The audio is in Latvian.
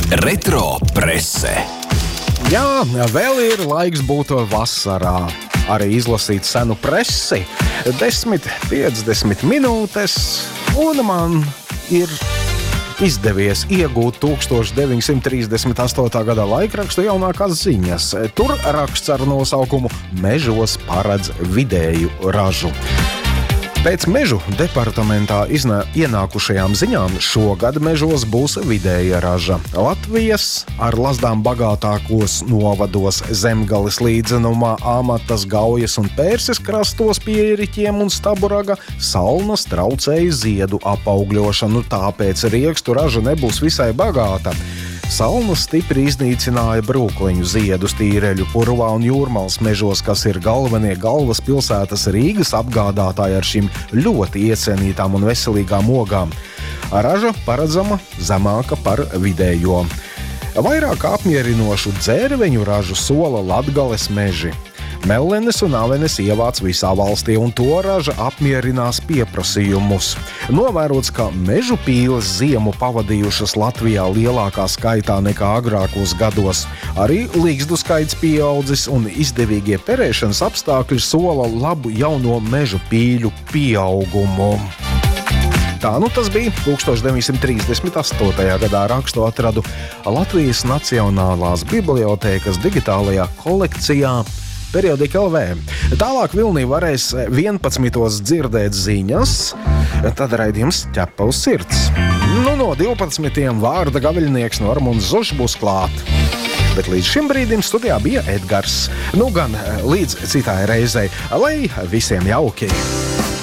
Retro prese. Jā, vēl ir laiks būt vasarā. Arī izlasīt senu presi. 10-50 minūtes, un man ir izdevies iegūt 1938. gada laikraksta jaunākās ziņas. Tur raksts ar nosaukumu Mežos paredz vidēju ražu. Pēc mežu departamentā ienākušajām ziņām šogad mežos būs vidēja raža. Latvijas ar lazdām bagātākos novados Zemgales līdzenumā, Amatas, Gaujas un Pērses krastos pie Iriķiem un Staburaga salnas traucēja ziedu apaugļošanu, tāpēc riekstu raža nebūs visai bagāta. Salnas stipri iznīcināja brūkliņu ziedus Tīreļu, Purvā un Jūrmalas mežos, kas ir galvenie galvaspilsētas Rīgas apgādātāji ar šīm ļoti iecienītām un veselīgām ogām. Raža paredzama zemāka par vidējo. Vairāk apmierinošu dzērveņu ražu sola Latgales meži. Mellenes un avenes ievāc visā valstī, un to raža apmierinās pieprasījumus. Novērots, ka mežu pīles ziemu pavadījušas Latvijā lielākā skaitā nekā agrākos gados. Arī līgzdu skaits pieaudzis, un izdevīgie perēšanas apstākļi sola labu jauno mežu pīļu pieaugumu. Tā nu tas bija 1938. gadā. Rakstu atradu Latvijas Nacionālās bibliotēkas digitālajā kolekcijā Periodika LV. Tālāk vilnī varēs 11. dzirdēt ziņas, tad raidījums ķepa uz sirds. No 12. vārda gaviļnieks Normons Zušs būs klāt. Bet līdz šim brīdim studijā bija Edgars. Gan līdz citai reizei, lai visiem jauki!